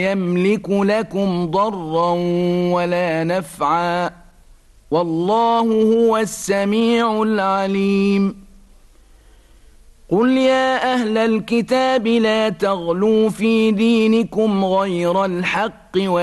يملك لكم ضرا ولا نفعا والله هو السميع العليم قل يا أهل الكتاب لا تغلوا في دينكم غير الحق